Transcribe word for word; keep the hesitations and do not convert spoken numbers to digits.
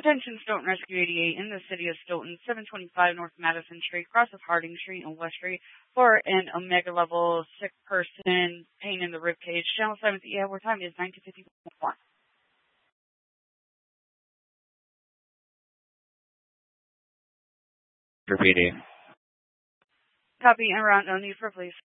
Attention Stoughton Rescue eighty-eight in the city of Stoughton, seven twenty-five North Madison Street, cross of Harding Street and West Street, for an Omega level sick person, pain in the rib cage. Channel seventh, yeah, our time is nineteen fifty-one. Repeating. Copy and round, no need for police.